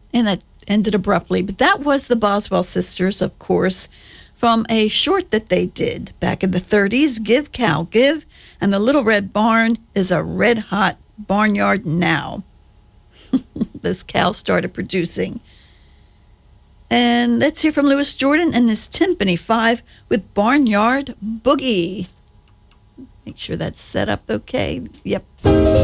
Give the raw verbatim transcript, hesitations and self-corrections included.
And that ended abruptly. But that was the Boswell sisters, of course, from a short that they did back in the thirties, Give Cow Give, and the Little Red Barn is a red-hot barnyard now. Those cows started producing. And let's hear from Louis Jordan and his Timpani Five with Barnyard Boogie. Make sure that's set up okay. Yep.